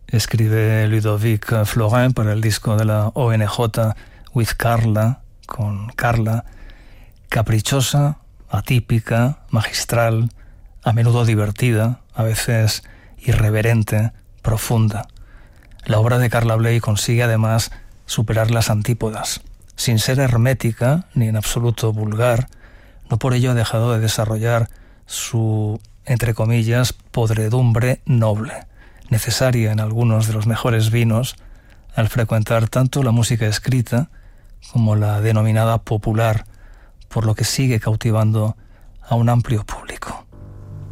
escribe Ludovic Florin para el disco de la ONJ With Carla, con Carla, caprichosa, atípica, magistral, a menudo divertida, a veces irreverente, profunda. La obra de Carla Bley consigue además superar las antípodas. Sin ser hermética ni en absoluto vulgar, no por ello ha dejado de desarrollar su, entre comillas, podredumbre noble, necesaria en algunos de los mejores vinos al frecuentar tanto la música escrita como la denominada popular, por lo que sigue cautivando a un amplio público.